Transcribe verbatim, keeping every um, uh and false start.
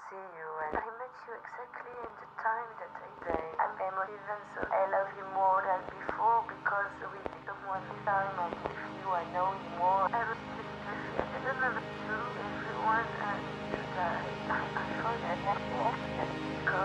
see you, and I met you exactly in the time that I say I'm emotive, and so I love you more than before because we become one time, and with you I know you more. I was just I don't know.